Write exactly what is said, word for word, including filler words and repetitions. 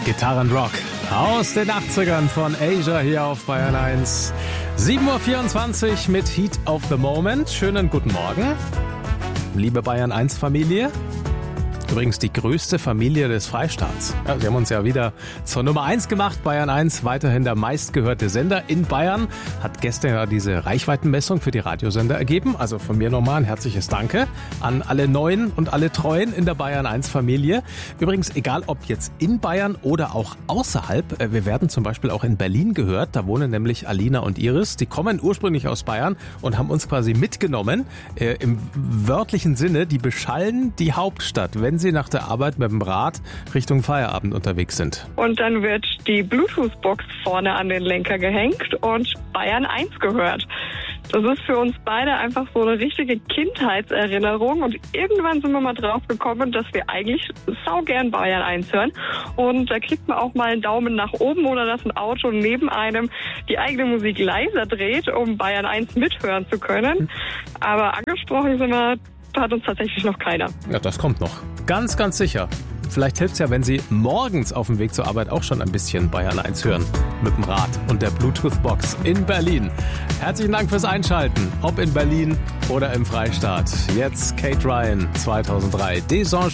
Gitarrenrock aus den achtzigern von Asia hier auf Bayern eins. sieben Uhr vierundzwanzig mit Heat of the Moment. Schönen guten Morgen, liebe Bayern eins Familie. Übrigens die größte Familie des Freistaats. Ja, sie haben uns ja wieder zur Nummer eins gemacht. Bayern eins, weiterhin der meistgehörte Sender in Bayern. Hat gestern ja diese Reichweitenmessung für die Radiosender ergeben. Also von mir nochmal ein herzliches Danke an alle Neuen und alle Treuen in der Bayern eins Familie. Übrigens, egal ob jetzt in Bayern oder auch außerhalb. Wir werden zum Beispiel auch in Berlin gehört. Da wohnen nämlich Alina und Iris. Die kommen ursprünglich aus Bayern und haben uns quasi mitgenommen. Äh, im wörtlichen Sinne, die beschallen die Hauptstadt, wenn sie nach der Arbeit mit dem Rad Richtung Feierabend unterwegs sind. Und dann wird die Bluetooth-Box vorne an den Lenker gehängt und Bayern eins gehört. Das ist für uns beide einfach so eine richtige Kindheitserinnerung und irgendwann sind wir mal drauf gekommen, dass wir eigentlich saugern Bayern eins hören und da kriegt man auch mal einen Daumen nach oben oder dass ein Auto neben einem die eigene Musik leiser dreht, um Bayern eins mithören zu können. Aber angesprochen sind wir hat uns tatsächlich noch keiner. Ja, das kommt noch. Ganz, ganz sicher. Vielleicht hilft es ja, wenn Sie morgens auf dem Weg zur Arbeit auch schon ein bisschen Bayern eins hören. Mit dem Rad und der Bluetooth-Box in Berlin. Herzlichen Dank fürs Einschalten. Ob in Berlin oder im Freistaat. Jetzt Kate Ryan zweitausenddrei. Des